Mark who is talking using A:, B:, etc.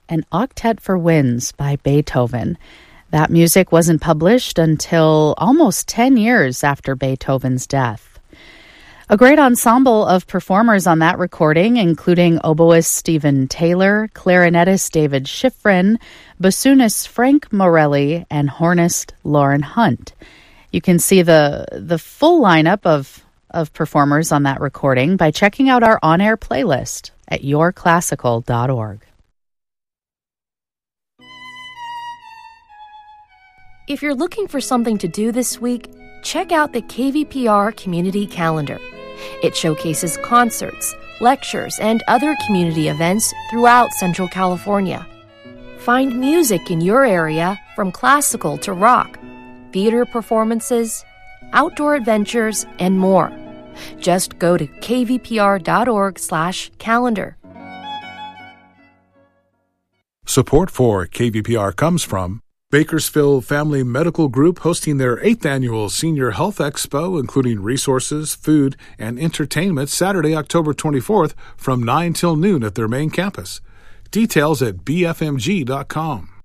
A: an Octet for Winds by Beethoven. That music wasn't published until almost 10 years after Beethoven's death. A great ensemble of performers on that recording, including oboist Stephen Taylor, clarinetist David Schifrin, bassoonist Frank Morelli, and hornist Lauren Hunt. You can see the full lineup of performers on that recording by checking out our on-air playlist at yourclassical.org.
B: If you're looking for something to do this week, check out the KVPR Community Calendar. It showcases concerts, lectures, and other community events throughout Central California. Find music in your area from classical to rock, theater performances, outdoor adventures, and more. Just go to kvpr.org/calendar.
C: Support for KVPR comes from Bakersfield Family Medical Group, hosting their 8th annual Senior Health Expo, including resources, food, and entertainment, Saturday, October 24th from 9 till noon at their main campus. Details at bfmg.com.